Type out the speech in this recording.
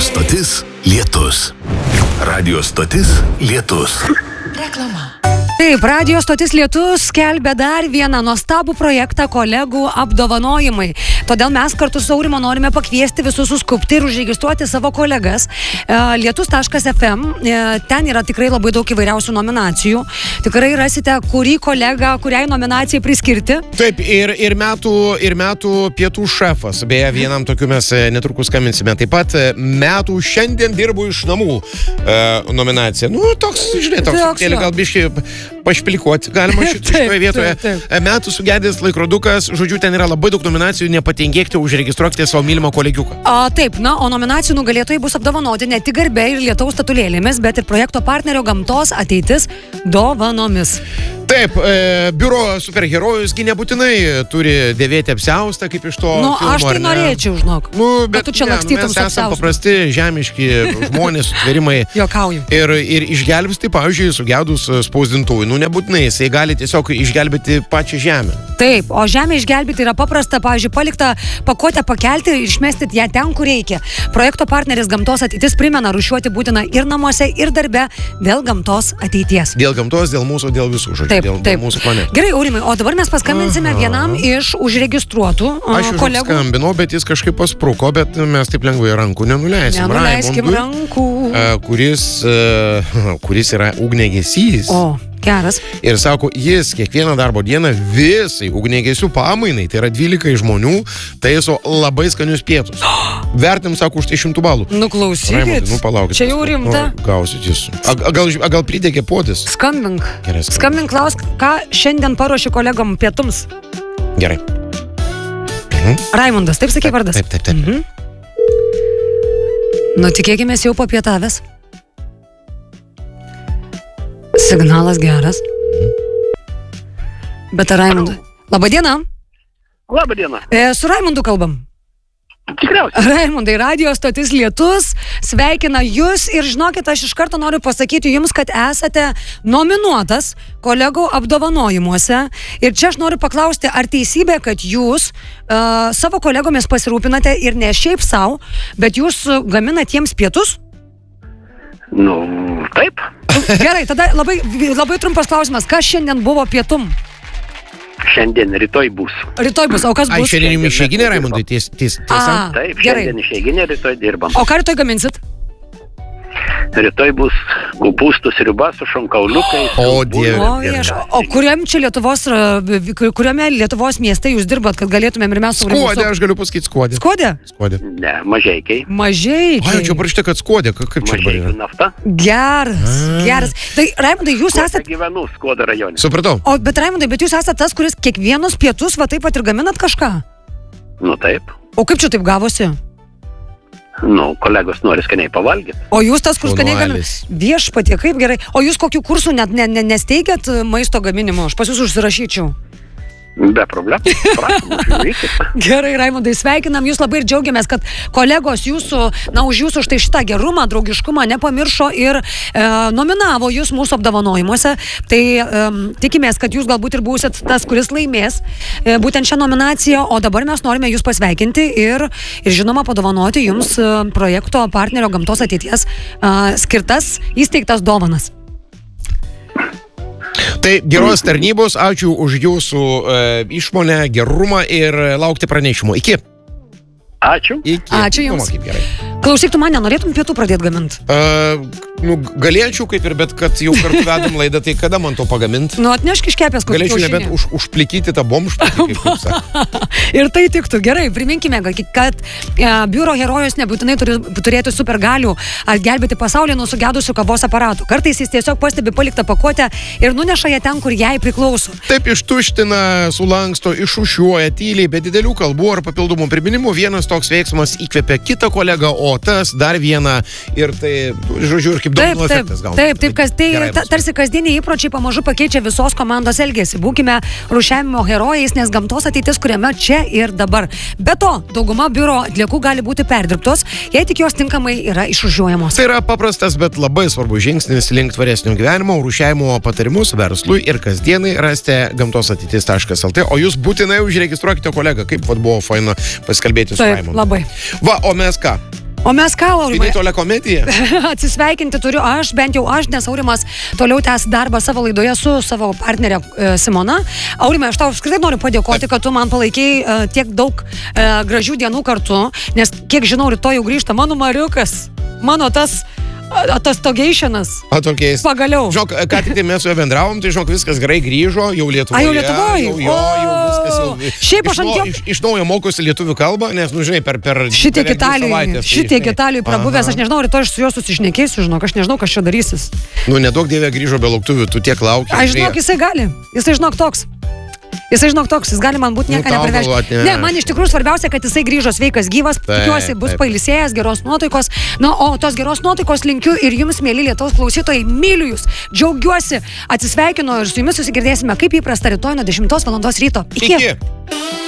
stotis Lietus. Radio stotis Lietus. Reklama. Taip, radio stotis Lietus skelbia dar vieną nuostabų projektą kolegų apdovanojimai. Todėl mes kartu su Aurimo norime pakviesti visus suskubti ir užregistruoti savo kolegas. Lietus.fm, ten yra tikrai labai daug įvairiausių nominacijų. Tikrai rasite, kurį kolegą, kuriai nominacijai priskirti. Taip, ir metų pietų šefas. Beje, vienam tokiu mes netrukus skaminsime. Taip pat metų šiandien dirbu iš namų nominacija. Nu, toks, žinai, toks gal biškai pašpilikuoti galima šitoje vietoje. Taip. Metų sugedęs laikrodukas, žodžiu, ten yra labai daug nominacijų, nepatingėkite, užregistruokite savo mylimą kolegiuką. Taip, o nominacijų nugalėtojai bus apdovanoti ne tik garbė ir lietaus statulėlėmis, bet ir projekto partnerio Gamtos ateitis dovanomis. Taip, biuro superherojusgi nebūtinai turi dėvėti apsiaustą kaip iš to filmo. Aš tai norėčiau, žinok. Bet tu čia lakstytum su apsiaustu. Mes esame paprasti, žemiški žmonės, sutvėrimai. Jokauju. Ir išgelbsti, pavyzdžiui, sugedus spausdintuvui. Nebūtinai, jisai gali tiesiog išgelbėti pačią žemę. Taip, o žemę išgelbėti yra paprasta, pavyzdžiui, paliktą pakuotę pakelti ir išmesti ją ten, kur reikia. Projekto partneris Gamtos ateitis primena, rūšiuoti būtina ir namuose, ir darbe dėl gamtos ateities. Dėl gamtos, dėl mūsų, dėl visų žodžių. Dėl mūsų planetų. Gerai, Aurimai, o dabar mes paskambinsime vienam iš užregistruotų kolegų. Aš skambinau, bet jis kažkaip paspruko, bet mes taip lengvai rankų nenuleisim. Nenuleiskim rankų. Kuris yra ugniagesys. Geras. Ir sako, jis kiekvieną darbo dieną visai ugniagesių pamainai, tai yra 12 žmonių, taiso labai skanius pietus. Vertim, sako, už tai 100 balų. Klausykit. Palaukit. Čia jau rimta. Gausit jūs. Gal pridėkė podis? Skambink. Gerai, skambink, klausk, ką šiandien paruoši kolegom pietums. Gerai. Raimundas, taip sakė vardas? Taip. Tikėkimės jau papietavęs. Signalas geras. Bet Raimundai. Labadiena. Labadiena. Su Raimundu kalbam. Tikriausiai. Raimundai, radio stotis Lietus sveikina jūs ir žinokit, aš iš karto noriu pasakyti jums, kad esate nominuotas kolegų apdovanojimuose. Ir čia aš noriu paklausti, ar teisybė, kad jūs savo kolegomis pasirūpinate ir ne šiaip savo, bet jūs gaminate jiems pietus? Taip. Gerai, tada labai trumpas klausimas. Kas šiandien buvo pietum? Šiandien, rytoj bus. Rytoj bus, o kas bus? Šiandien išeiginė, Raimundai, tiesa? Taip, šiandien išeiginė, rytoj dirbam. O ką rytoj gaminsit? Rytoj bus kopūstų sriuba su šonkauliukais. O Dieve. O kuriame Lietuvos mieste jūs dirbat, kad galėtumėm ir mes... Skuodė, aš galiu pasakyti Skuodė. Skuodė? Ne, Mažeikiai. Mažeikiai. Čia parašyta, kad Skuodė. Kaip čia dabar yra? Mažeikiai nafta. Geras. Tai, Raimundai, jūs esate... Gyvenu Skuodo rajone. Supratau. Bet Raimundai, bet jūs esate tas, kuris kiekvienus pietus va taip pat ir gaminat kažką? Taip. O kaip čia taip gavosi? Kolegos nori skaniai pavalgyti. O jūs tas, kur skaniai gaminat? Viešpatie, kaip gerai. O jūs kokių kursų net nesteigiat maisto gaminimo? Aš pas jūs užsirašyčiau. Be problemų. Gerai, Raimundai, sveikinam jūs labai ir džiaugiamės, kad kolegos jūsų, už jūsų štai šitą gerumą, draugiškumą nepamiršo ir nominavo jūs mūsų apdovanojimuose. Tai tikimės, kad jūs galbūt ir būsit tas, kuris laimės būtent šią nominaciją, o dabar mes norime jūs pasveikinti ir žinoma padovanoti jums projekto partnerio Gamtos ateities skirtas įsteigtas dovanas. Tai geros tarnybos, ačiū už jūsų išmonę, gerumą ir laukti pranešimų. Iki. Ačiū. Ačiū jums. Klausyk, tu man nenorėtum pietų pradėti gaminti? Galėčiau kaip ir, bet kad jau kartu vedam laidą, tai kada man to pagaminti? Atnešk iškepęs kokį kiaušinį. Galėčiau nebent užplikyti tą bombšpatį, kaip sako. Ir tai tiktų. Gerai, priminkime, kad biuro herojus nebūtinai turėtų supergalių atgelbėti pasaulį nuo sugedusių kavos aparatų. Kartais jis tiesiog pastebi paliktą pakuotę ir nuneša ją ten, kur jai priklauso. Taip ištuština, sulanksto, išrūšiuoja tyliai, be didelių kalbų ar papildomų priminimų. Vienas toks veiksmas įkvepia kitą kolegą, o tas dar vieną. Ir tai, žodžiu, ir kaip domino efektas gauna. Taip, tarsi kasdieniai įpročiai pamažu pakeičia visos komandos elgesį. Būkime rūšiavimo herojais, nes gamtos ateitis kuriame čia ir dabar. Be to, dauguma biuro atliekų gali būti perdirbtos, jei tik jos tinkamai yra išrūšiuojamos. Tai yra paprastas, bet labai svarbus žingsnis link tvaresnio gyvenimo. Rūšiavimo patarimus verslui ir kasdienai rasite gamtosateitis.lt, o jūs būtinai užregistruokite kolegą, kaip buvo faina pasikalbėti su Raimundu. Labai. Va, o mes ką? O mes ką, Aurimai? Tai tolia komedija. Atsisveikinti turiu aš, bent jau aš, nes Aurimas toliau tęs darbą savo laidoje su savo partnerė Simona. Aurimai, aš tau apskritai noriu padėkoti, kad tu man palaikiai tiek daug gražių dienų kartu, nes kiek žinau, rytoj jau grįžta mano Mariukas, mano tas atostogeišinas. Atokiais. Pagaliau. Žinok, ką tik tai mes su juo bendravom, tai žinok, viskas gerai grįžo, jau Lietuvoje. Jau Lietuvoje? Jau viskas jau. Šiaip aš ant jo... Iš naujo mokosi lietuvių kalbą, nes, nu, žinai, per Šitiek Italijai prabuvęs, aš nežinau, rytoj aš su juo susišnekėsiu, žinok, aš nežinau, kas čia darysis. Nu, nedaug dievė grįžo be lauktuvių, tu tiek lauki. Aš žinok, jisai gali. Jisai žinok toks, jis gali man būti nieko neprivežti. Ne, man iš tikrųjų svarbiausia, kad jisai grįžo sveikas, gyvas, tikiuosi, bus pailsėjęs, geros nuotaikos. Na, o tos geros nuotaikos linkiu ir jums, mėly Lietuvos klausytojai, myliu jūs, džiaugiuosi, atsisveikinu ir su jumis susigirdėsime kaip įprasta rytoj nuo 10 val. Ryto. Iki.